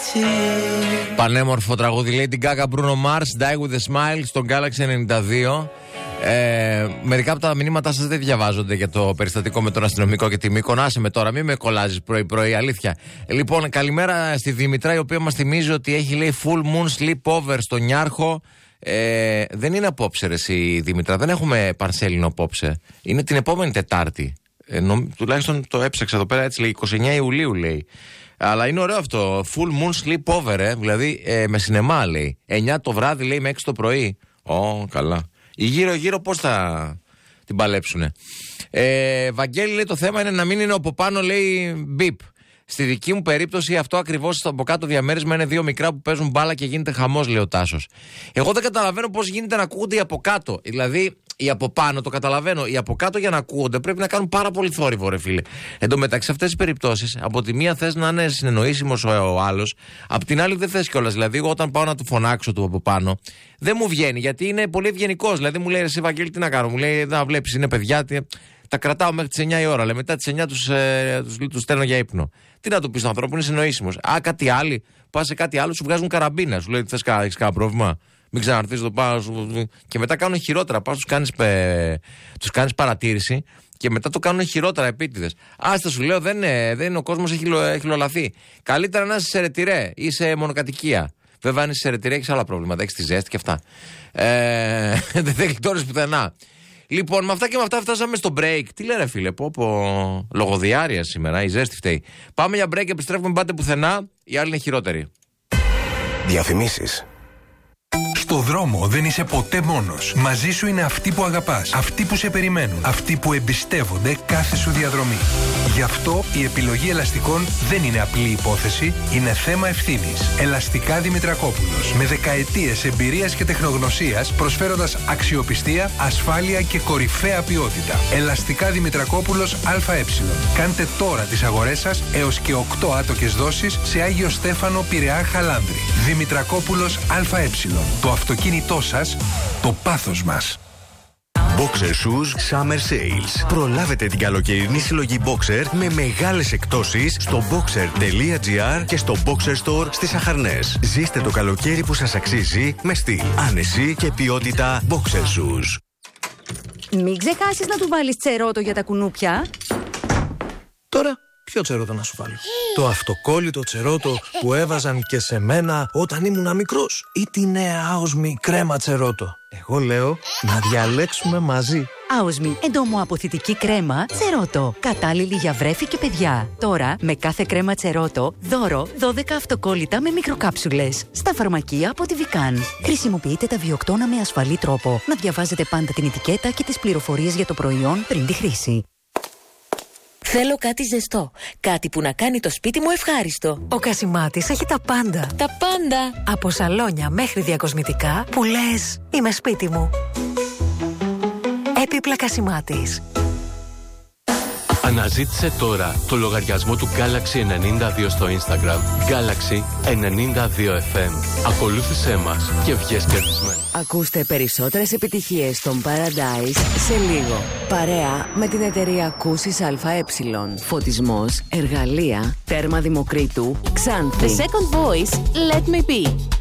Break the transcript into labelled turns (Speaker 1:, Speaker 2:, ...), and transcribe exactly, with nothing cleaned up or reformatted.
Speaker 1: Πανέμορφο τραγούδι, λέει την Gaga Bruno Mars, Die with a Smile, στον Galaxy ενενήντα δύο. Ε, μερικά από τα μηνύματά σας δεν διαβάζονται για το περιστατικό με τον αστυνομικό και τη Μύκονο. Άσε με τώρα, μην με κολλάζεις πρωί-πρωί, αλήθεια. Λοιπόν, καλημέρα στη Δήμητρα, η οποία μας θυμίζει ότι έχει, λέει, full moon sleepover στον Νιάρχο. Ε, δεν είναι απόψε, ρε, εσύ, Δήμητρα, δεν έχουμε Πανσέλινο απόψε. Είναι την επόμενη Τετάρτη. Ε, νο, τουλάχιστον το έψαξα εδώ πέρα, έτσι λέει, εικοστή ενάτη Ιουλίου, λέει. Αλλά είναι ωραίο αυτό. Full moon sleepover, ε, δηλαδή ε, με σινεμά, λέει. εννιά το βράδυ, λέει, με έξι το πρωί. Ω, καλά. Η γύρω-γύρω πώς θα την παλέψουνε. Ε, Βαγγέλη, λέει, το θέμα είναι να μην είναι από πάνω, λέει, μπιπ. Στη δική μου περίπτωση αυτό ακριβώς στο από κάτω διαμέρισμα είναι δύο μικρά που παίζουν μπάλα και γίνεται χαμός, λέει ο Τάσος. Εγώ δεν καταλαβαίνω πώς γίνεται να ακούγονται οι από κάτω. Δηλαδή, οι από πάνω το καταλαβαίνω. Οι από κάτω για να ακούγονται πρέπει να κάνουν πάρα πολύ θόρυβο, ρε φίλε. Εν τω μεταξύ, σε αυτές τις περιπτώσεις, από τη μία θες να είναι συνεννοήσιμος ο, ο άλλος, από την άλλη δεν θες κιόλας. Δηλαδή, εγώ όταν πάω να του φωνάξω του από πάνω, δεν μου βγαίνει γιατί είναι πολύ ευγενικός. Δηλαδή, μου λέει, εσύ Βαγγέλη, τι να κάνω. Μου λέει, να βλέπεις, είναι παιδιά. Τι... Τα κρατάω μέχρι τις εννιά η ώρα, αλλά μετά τις εννιά τους, ε, τους, τους στέλνω για ύπνο. Τι να του πεις στον άνθρωπο, είναι συνεννοήσιμος. Α, κάτι άλλο, πας σε κάτι άλλο, σου βγάζουν καραμπίνα. Σου λέει, θες κα, έχεις κανένα πρόβλημα. Μην ξαναρθείς εδώ πάνω. Και μετά κάνουν χειρότερα. Πας, τους κάνεις, πε, τους κάνεις παρατήρηση και μετά το κάνουν χειρότερα επίτηδες. Άστα, σου λέω, δεν είναι, δεν είναι ο κόσμος, έχει, έχει λολαθεί. Καλύτερα να είσαι σε ρετυρέ ή σε μονοκατοικία. Βέβαια, αν είσαι σε ρετυρέ, έχεις άλλα προβλήματα. Έχεις τη ζέστη και αυτά. Ε, δεν θα γλιτώνεις πουθενά. Λοιπόν, με αυτά και με αυτά φτάσαμε στο break. Τι λένε, φίλε, πω, πω, λογοδιάρεια σήμερα, η ζέστη φταίει. Πάμε για break, επιστρέφουμε, πάτε πουθενά, οι άλλοι είναι χειρότεροι.
Speaker 2: Διαφημίσεις.
Speaker 3: Στο δρόμο δεν είσαι ποτέ μόνος. Μαζί σου είναι αυτοί που αγαπάς, αυτοί που σε περιμένουν, αυτοί που εμπιστεύονται κάθε σου διαδρομή. Γι' αυτό η επιλογή ελαστικών δεν είναι απλή υπόθεση, είναι θέμα ευθύνης. Ελαστικά Δημητρακόπουλος. Με δεκαετίες εμπειρίας και τεχνογνωσίας, προσφέροντας αξιοπιστία, ασφάλεια και κορυφαία ποιότητα. Ελαστικά Δημητρακόπουλος ΑΕ. Κάντε τώρα τις αγορές σας έως και οκτώ άτοκες δόσεις σε Άγιο Στέφανο, Πειραιά, Χαλάνδρη. Δημητρακόπουλος ΑΕ. Το αυτοκίνητό σας, το πάθος μας.
Speaker 2: Boxer Shoes Summer Sales. Προλάβετε την καλοκαιρινή συλλογή Boxer με μεγάλες εκπτώσεις στο boxer.gr και στο Boxer Store στις Αχαρνές. Ζήστε το καλοκαίρι που σας αξίζει με στυλ, άνεση και ποιότητα Boxer Shoes.
Speaker 4: Μην ξεχάσεις να του βάλεις τσερότο για τα κουνούπια.
Speaker 5: Τώρα, ποιο τσερότο να σου βάλω? Το αυτοκόλλητο τσερότο που έβαζαν και σε μένα όταν ήμουν μικρός, ή τη νέα Άοσμη κρέμα τσερότο? Εγώ λέω να διαλέξουμε μαζί.
Speaker 4: Άοσμη, εντομοαποθητική κρέμα τσερότο. Κατάλληλη για βρέφη και παιδιά. Τώρα, με κάθε κρέμα τσερότο, δώρο δώδεκα αυτοκόλλητα με μικροκάψουλες. Στα φαρμακεία από τη Βικάν. Χρησιμοποιείτε τα βιοκτώνα με ασφαλή τρόπο. Να διαβάζετε πάντα την ετικέτα και τις πληροφορίες για το προϊόν πριν τη χρήση.
Speaker 6: Θέλω κάτι ζεστό. Κάτι που να κάνει το σπίτι μου ευχάριστο.
Speaker 7: Ο Κασιμάτης έχει τα πάντα.
Speaker 6: Τα πάντα.
Speaker 7: Από σαλόνια μέχρι διακοσμητικά που λες είμαι σπίτι μου. Έπιπλα Κασιμάτης.
Speaker 8: Αναζήτησε τώρα το λογαριασμό του Galaxy ενενήντα δύο στο Instagram. Galaxy ενενήντα δύο εφ εμ. Ακολούθησέ μας και βγες κερδισμένοι.
Speaker 6: Ακούστε περισσότερες επιτυχίες στον Paradise σε λίγο. Παρέα με την εταιρεία Ακούσεις ΑΕ. Φωτισμός, εργαλεία, τέρμα Δημοκρίτου, Ξάνθη.
Speaker 9: The second voice, let me be.